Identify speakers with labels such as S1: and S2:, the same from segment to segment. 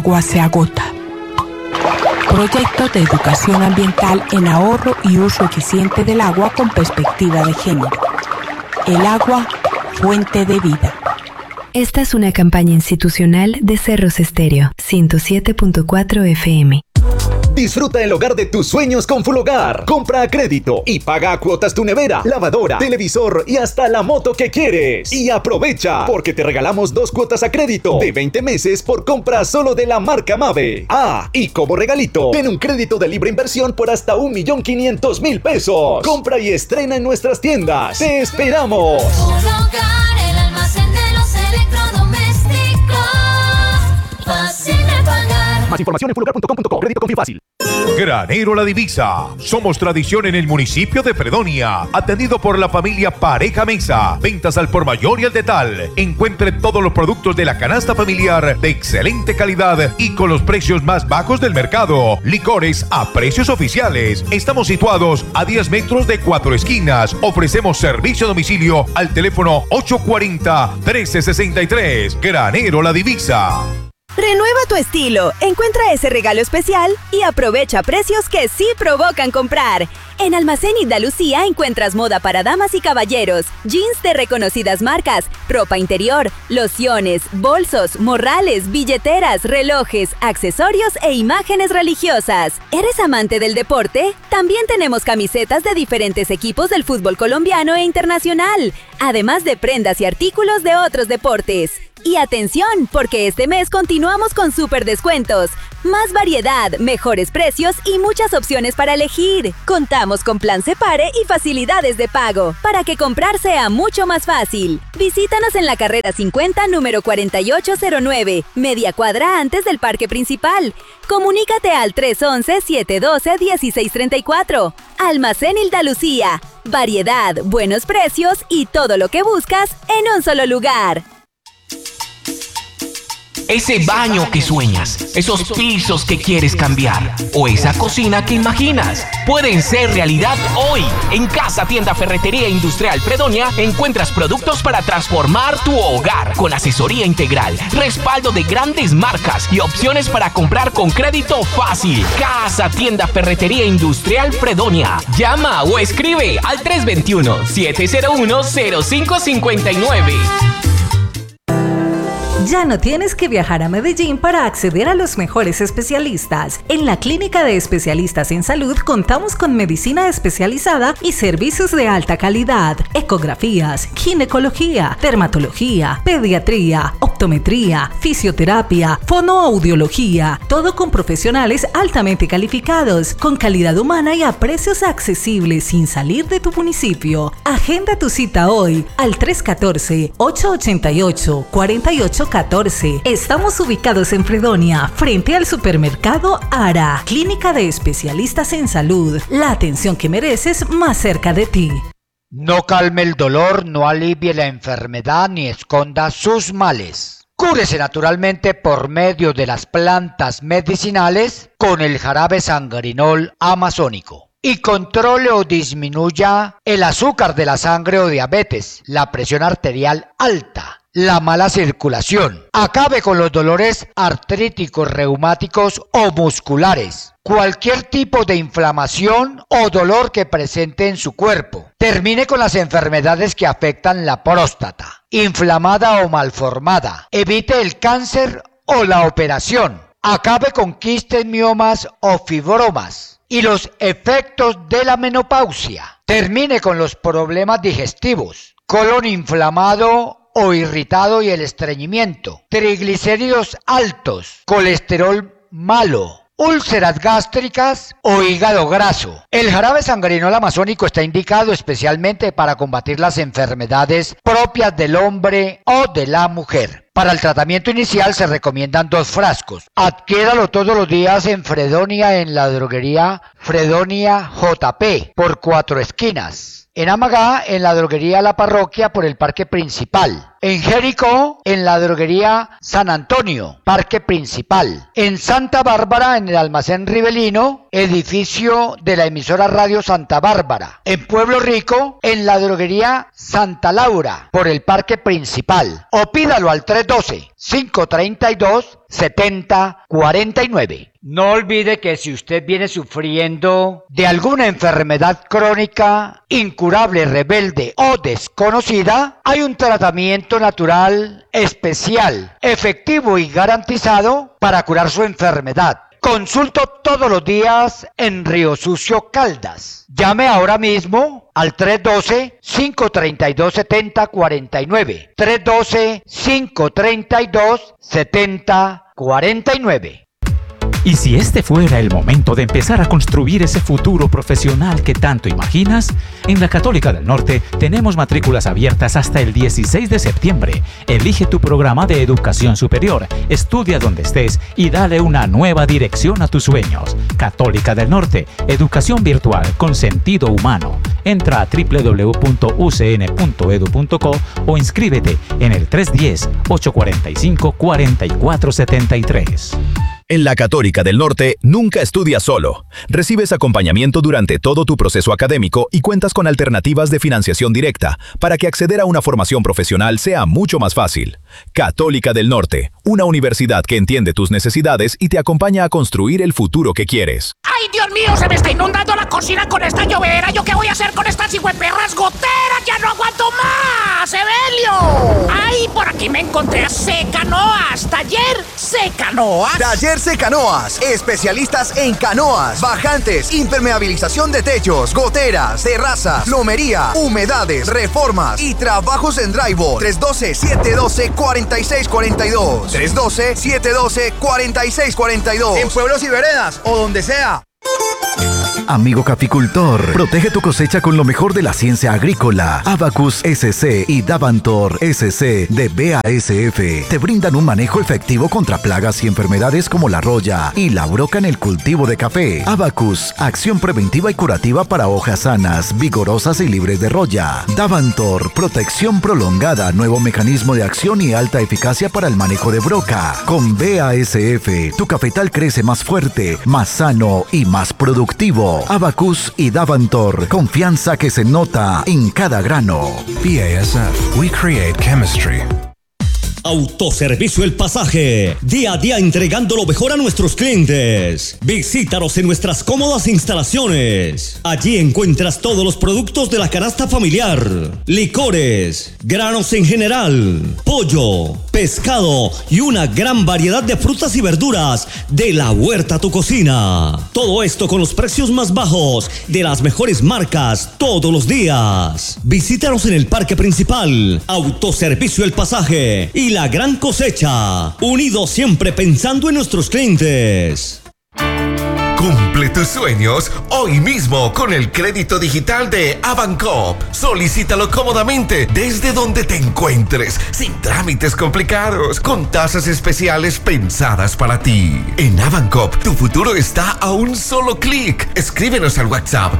S1: agua se agota. Proyecto de educación ambiental en ahorro y uso eficiente del agua con perspectiva de género. El agua, fuente de vida.
S2: Esta es una campaña institucional de Cerros Estéreo, 107.4 FM.
S3: Disfruta el hogar de tus sueños con Fulhogar. Compra a crédito y paga a cuotas tu nevera, lavadora, televisor y hasta la moto que quieres. Y aprovecha, porque te regalamos 2 cuotas a crédito de 20 meses por compra solo de la marca Mave. Ah, y como regalito, ten un crédito de libre inversión por hasta 1.500.000 pesos. Compra y estrena en nuestras tiendas. ¡Te esperamos!
S4: Fulhogar, el almacén de los electrodomésticos. Fácil de pagar.
S3: Más información en fulhogar.com.co. Crédito con Fácil.
S5: Granero La Divisa. Somos tradición en el municipio de Fredonia. Atendido por la familia Pareja Mesa. Ventas al por mayor y al detal. Encuentre todos los productos de la canasta familiar de excelente calidad y con los precios más bajos del mercado. Licores a precios oficiales. Estamos situados a 10 metros de Cuatro Esquinas. Ofrecemos servicio a domicilio al teléfono 840-1363. Granero La Divisa.
S6: Renueva tu estilo, encuentra ese regalo especial y aprovecha precios que sí provocan comprar. En Almacén Andalucía encuentras moda para damas y caballeros, jeans de reconocidas marcas, ropa interior, lociones, bolsos, morrales, billeteras, relojes, accesorios e imágenes religiosas. ¿Eres amante del deporte? También tenemos camisetas de diferentes equipos del fútbol colombiano e internacional, además de prendas y artículos de otros deportes. Y atención, porque este mes continuamos con súper descuentos. Más variedad, mejores precios y muchas opciones para elegir. Contamos con plan Separe y facilidades de pago, para que comprar sea mucho más fácil. Visítanos en la carrera 50, número 4809, media cuadra antes del parque principal. Comunícate al 311-712-1634. Almacén Andalucía. Variedad, buenos precios y todo lo que buscas en un solo lugar.
S7: Ese baño que sueñas, esos pisos que quieres cambiar o esa cocina que imaginas pueden ser realidad hoy. En Casa Tienda Ferretería Industrial Fredonia encuentras productos para transformar tu hogar con asesoría integral, respaldo de grandes marcas y opciones para comprar con crédito fácil. Casa Tienda Ferretería Industrial Fredonia. Llama o escribe al 321-701-0559.
S8: Ya no tienes que viajar a Medellín para acceder a los mejores especialistas. En la Clínica de Especialistas en Salud contamos con medicina especializada y servicios de alta calidad, ecografías, ginecología, dermatología, pediatría, optometría, fisioterapia, fonoaudiología, todo con profesionales altamente calificados, con calidad humana y a precios accesibles sin salir de tu municipio. Agenda tu cita hoy al 314-888-4814. Estamos ubicados en Fredonia, frente al supermercado Ara. Clínica de Especialistas en Salud. La atención que mereces más cerca de ti.
S9: No calme el dolor, no alivie la enfermedad ni esconda sus males. Cúrese naturalmente por medio de las plantas medicinales con el jarabe sangrinol amazónico. Y controle o disminuya el azúcar de la sangre o diabetes, la presión arterial alta, la mala circulación. Acabe con los dolores artríticos, reumáticos o musculares. Cualquier tipo de inflamación o dolor que presente en su cuerpo. Termine con las enfermedades que afectan la próstata, inflamada o malformada. Evite el cáncer o la operación. Acabe con quistes, miomas o fibromas y los efectos de la menopausia. Termine con los problemas digestivos, colon inflamado o irritado y el estreñimiento, triglicéridos altos, colesterol malo, úlceras gástricas o hígado graso. El jarabe sangrinol amazónico está indicado especialmente para combatir las enfermedades propias del hombre o de la mujer. Para el tratamiento inicial se recomiendan 2 frascos. Adquiéralo todos los días en Fredonia en la droguería Fredonia JP por Cuatro Esquinas. En Amagá, en la droguería La Parroquia por el Parque Principal. En Jericó, en la droguería San Antonio, Parque Principal. En Santa Bárbara, en el almacén Rivelino, edificio de la emisora Radio Santa Bárbara. En Pueblo Rico, en la droguería Santa Laura, por el Parque Principal. O pídalo al 312-532-7049. No olvide que si usted viene sufriendo de alguna enfermedad crónica, incurable, rebelde o desconocida, hay un tratamiento natural especial, efectivo y garantizado para curar su enfermedad. Consulto todos los días en Río Sucio, Caldas. Llame ahora mismo al 312-532-7049. 312-532-7049.
S10: Y si este fuera el momento de empezar a construir ese futuro profesional que tanto imaginas, en la Católica del Norte tenemos matrículas abiertas hasta el 16 de septiembre. Elige tu programa de educación superior, estudia donde estés y dale una nueva dirección a tus sueños. Católica del Norte, educación virtual con sentido humano. Entra a www.ucn.edu.co o inscríbete en el 310-845-4473.
S11: En la Católica del Norte, nunca estudias solo. Recibes acompañamiento durante todo tu proceso académico y cuentas con alternativas de financiación directa para que acceder a una formación profesional sea mucho más fácil. Católica del Norte, una universidad que entiende tus necesidades y te acompaña a construir el futuro que quieres.
S12: ¡Ay, Dios mío! Se me está inundando la cocina con esta llovera. ¿Yo qué voy a hacer con estas hijueperras goteras? ¡Ya no aguanto más! ¡Evelio! ¡Ay, por aquí me encontré a Secanoas! ¡Taller Secanoas!
S13: Taller Secanoas, especialistas en canoas, bajantes, impermeabilización de techos, goteras, terrazas, plomería, humedades, reformas y trabajos en drywall. 312-712-4642. 312-712-4642. En pueblos y veredas o donde sea.
S14: Amigo caficultor, protege tu cosecha con lo mejor de la ciencia agrícola. Abacus SC y Davantor SC de BASF te brindan un manejo efectivo contra plagas y enfermedades como la roya y la broca en el cultivo de café. Abacus, acción preventiva y curativa para hojas sanas, vigorosas y libres de roya. Davantor, protección prolongada, nuevo mecanismo de acción y alta eficacia para el manejo de broca. Con BASF, tu cafetal crece más fuerte, más sano y más productivo. Abacus y Davantor, confianza que se nota en cada grano.
S15: BASF, we create chemistry.
S16: Autoservicio El Pasaje, día a día entregando lo mejor a nuestros clientes. Visítanos en nuestras cómodas instalaciones. Allí encuentras todos los productos de la canasta familiar, licores, granos en general, pollo, pescado y una gran variedad de frutas y verduras de la huerta a tu cocina. Todo esto con los precios más bajos de las mejores marcas todos los días. Visítanos en el Parque Principal. Autoservicio El Pasaje y La Gran Cosecha, unidos siempre pensando en nuestros clientes.
S17: Cumple tus sueños hoy mismo con el crédito digital de Avancop. Solicítalo cómodamente desde donde te encuentres, sin trámites complicados, con tasas especiales pensadas para ti. En Avancop, tu futuro está a un solo clic. Escríbenos al WhatsApp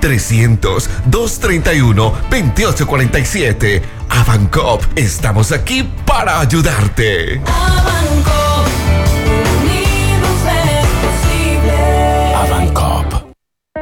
S17: 300-231-2847. Avancop, estamos aquí para ayudarte.
S4: Avancop, unidos es posible.
S18: Avancop.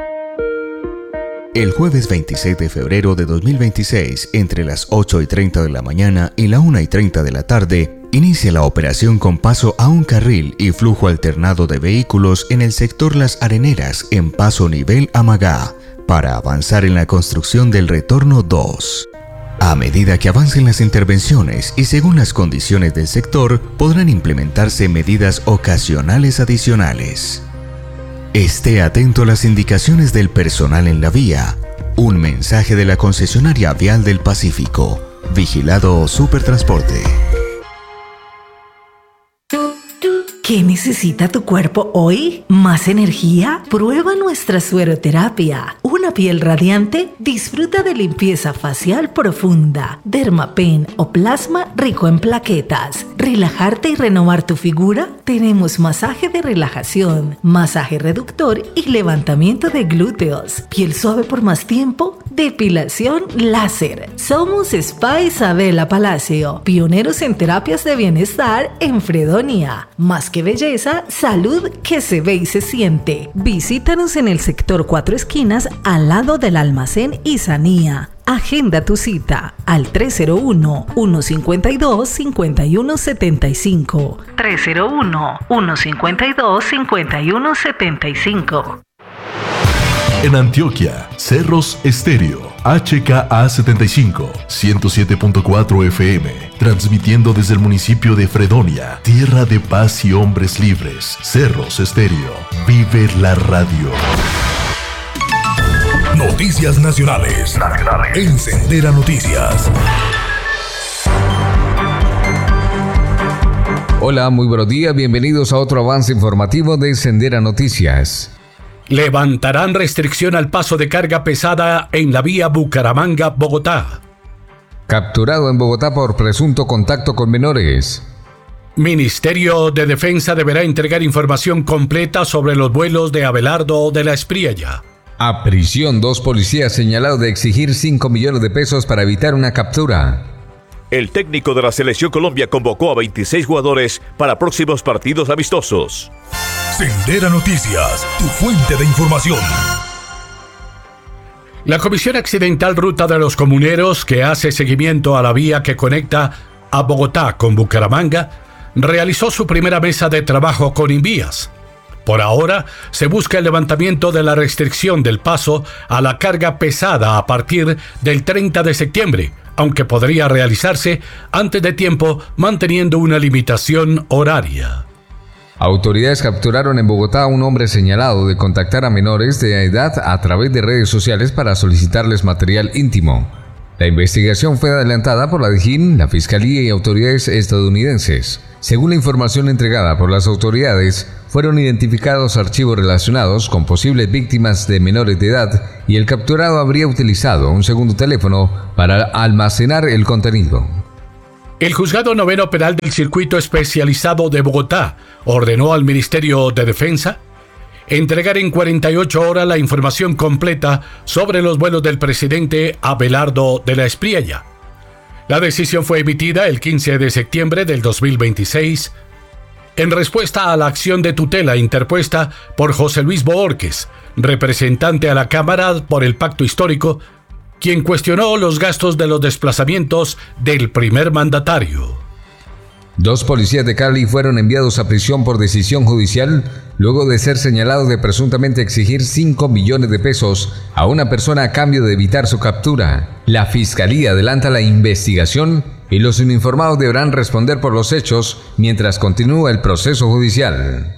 S18: El jueves 26 de febrero de 2026, entre las 8:30 de la mañana y la 1:30 de la tarde, inicia la operación con paso a un carril y flujo alternado de vehículos en el sector Las Areneras en Paso Nivel Amagá, para avanzar en la construcción del Retorno 2. A medida que avancen las intervenciones y según las condiciones del sector, podrán implementarse medidas ocasionales adicionales. Esté atento a las indicaciones del personal en la vía. Un mensaje de la concesionaria Vial del Pacífico. Vigilado Supertransporte.
S8: ¿Qué necesita tu cuerpo hoy? ¿Más energía? Prueba nuestra sueroterapia, una una piel radiante? Disfruta de limpieza facial profunda, Dermapen o plasma rico en plaquetas. ¿Relajarte y renovar tu figura? Tenemos masaje de relajación, masaje reductor y levantamiento de glúteos. Piel suave por más tiempo, depilación láser. Somos Spa Isabela Palacio, pioneros en terapias de bienestar en Fredonia. Más que belleza, salud que se ve y se siente. Visítanos en el sector 4 Esquinas, al lado del almacén Isanía. Agenda tu cita al 301-152-5175. 301-152-5175.
S19: En Antioquia, Cerros Estéreo, HKA75, 107.4 FM, transmitiendo desde el municipio de Fredonia, tierra de paz y hombres libres. Cerros Estéreo, vive la radio.
S20: Noticias nacionales. Encendera Noticias.
S21: Hola, muy buenos días. Bienvenidos a otro avance informativo de Encendera Noticias.
S22: Levantarán restricción al paso de carga pesada en la vía Bucaramanga-Bogotá.
S21: Capturado en Bogotá por presunto contacto con menores.
S22: Ministerio de Defensa deberá entregar información completa sobre los vuelos de Abelardo de la Espriella.
S21: A prisión 2 policías señalados de exigir 5 millones de pesos para evitar una captura.
S23: El técnico de la Selección Colombia convocó a 26 jugadores para próximos partidos amistosos.
S20: Sendera Noticias, tu fuente de información.
S22: La Comisión Accidental Ruta de los Comuneros, que hace seguimiento a la vía que conecta a Bogotá con Bucaramanga, realizó su primera mesa de trabajo con Invías. Por ahora, se busca el levantamiento de la restricción del paso a la carga pesada a partir del 30 de septiembre, aunque podría realizarse antes de tiempo manteniendo una limitación horaria.
S21: Autoridades capturaron en Bogotá a un hombre señalado de contactar a menores de edad a través de redes sociales para solicitarles material íntimo. La investigación fue adelantada por la DIJÍN, la Fiscalía y autoridades estadounidenses. Según la información entregada por las autoridades, fueron identificados archivos relacionados con posibles víctimas de menores de edad y el capturado habría utilizado un segundo teléfono para almacenar el contenido.
S22: El Juzgado Noveno Penal del Circuito Especializado de Bogotá ordenó al Ministerio de Defensa entregar en 48 horas la información completa sobre los vuelos del presidente Abelardo de la Espriella. La decisión fue emitida el 15 de septiembre del 2026 en respuesta a la acción de tutela interpuesta por José Luis Boórquez, representante a la Cámara por el Pacto Histórico, quien cuestionó los gastos de los desplazamientos del primer mandatario.
S21: 2 policías de Cali fueron enviados a prisión por decisión judicial luego de ser señalados de presuntamente exigir 5 millones de pesos a una persona a cambio de evitar su captura. La Fiscalía adelanta la investigación y los uniformados deberán responder por los hechos mientras continúa el proceso judicial.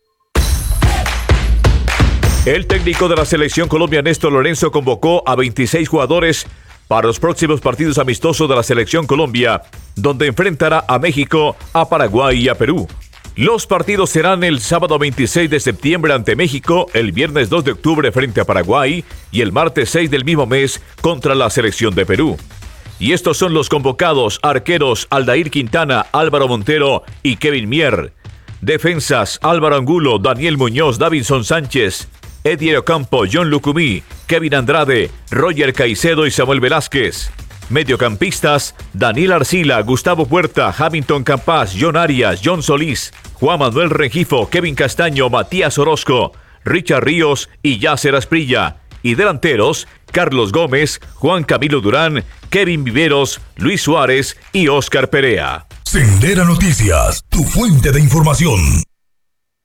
S23: El técnico de la Selección Colombia, Néstor Lorenzo, convocó a 26 jugadores para los próximos partidos amistosos de la Selección Colombia, donde enfrentará a México, a Paraguay y a Perú. Los partidos serán el sábado 26 de septiembre ante México, el viernes 2 de octubre frente a Paraguay y el martes 6 del mismo mes contra la Selección de Perú. Y estos son los convocados: arqueros Aldair Quintana, Álvaro Montero y Kevin Mier. Defensas: Álvaro Angulo, Daniel Muñoz, Davinson Sánchez, Eddie Ocampo, John Lucumí, Kevin Andrade, Roger Caicedo y Samuel Velázquez. Mediocampistas: Daniel Arcila, Gustavo Puerta, Hamilton Campas, John Arias, John Solís, Juan Manuel Rengifo, Kevin Castaño, Matías Orozco, Richard Ríos y Yasser Asprilla. Y delanteros: Carlos Gómez, Juan Camilo Durán, Kevin Viveros, Luis Suárez y Óscar Perea.
S20: Sendera Noticias, tu fuente de información.